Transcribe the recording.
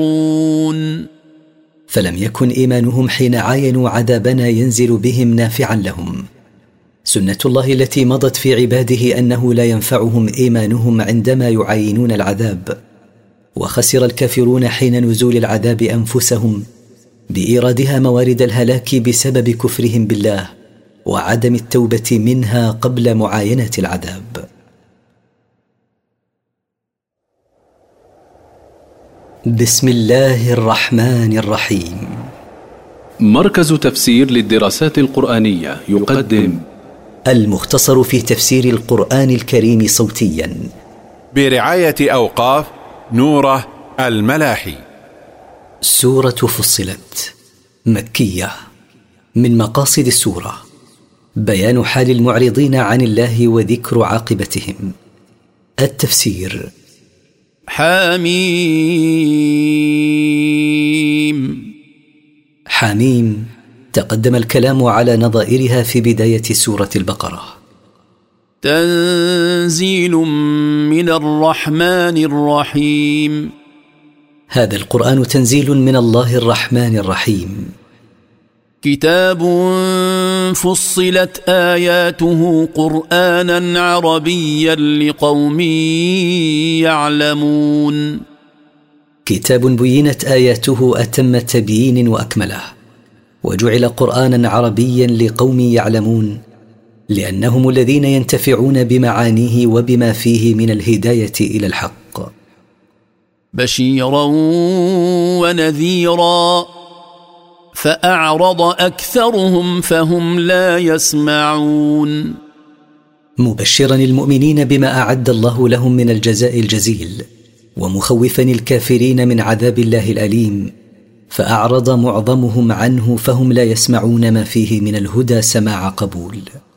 فلم يكن إيمانهم حين عاينوا عذابنا ينزل بهم نافعا لهم. سنة الله التي مضت في عباده أنه لا ينفعهم إيمانهم عندما يعاينون العذاب، وخسر الكافرون حين نزول العذاب أنفسهم بإيرادها موارد الهلاك بسبب كفرهم بالله وعدم التوبة منها قبل معاينة العذاب. بسم الله الرحمن الرحيم. مركز تفسير للدراسات القرآنية يقدم المختصر في تفسير القرآن الكريم صوتيا برعاية أوقاف نوره الملاحي. سورة فصلت مكية. من مقاصد السورة بيان حال المعرضين عن الله وذكر عاقبتهم. التفسير: حميم. حميم تقدم الكلام على نظائرها في بداية سورة البقرة. تنزيل من الرحمن الرحيم. هذا القرآن تنزيل من الله الرحمن الرحيم. كتاب فصلت آياته قرآنا عربيا لقوم يعلمون. كتاب بينت آياته أتم تبيين وأكمله، وجعل قرآنا عربيا لقوم يعلمون، لأنهم الذين ينتفعون بمعانيه وبما فيه من الهداية إلى الحق. بشيرا ونذيرا فأعرض أكثرهم فهم لا يسمعون. مبشرا المؤمنين بما أعد الله لهم من الجزاء الجزيل، ومخوفا الكافرين من عذاب الله الأليم، فأعرض معظمهم عنه فهم لا يسمعون ما فيه من الهدى سماع قبول.